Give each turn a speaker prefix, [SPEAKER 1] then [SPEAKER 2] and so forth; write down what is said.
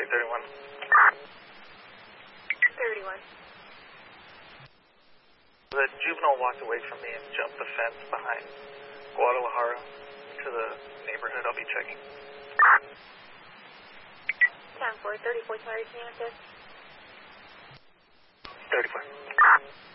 [SPEAKER 1] 31.
[SPEAKER 2] 31.
[SPEAKER 1] The juvenile walked away from me and jumped the fence behind Guadalajara to the neighborhood. I'll be checking.
[SPEAKER 2] 10-4, 34, sorry, can you answer?
[SPEAKER 1] 34.